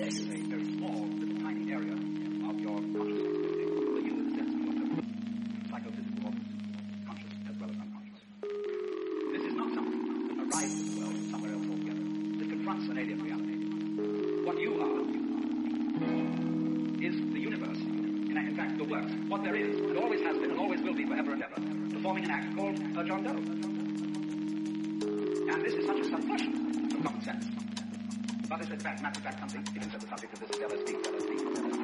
This is a very small, little tiny area of your consciousness, the human sense of yourself, psychophysical conscious as well as unconscious. This is not something that arises in the world somewhere else altogether. It confronts an alien reality. What you are is the universe, in fact the work, what there is, and always has been and always will be forever and ever, performing an act called John Doe. And this is such a subversion of common sense. But as a fact, matter of fact, something, even so the subject of this is LSD.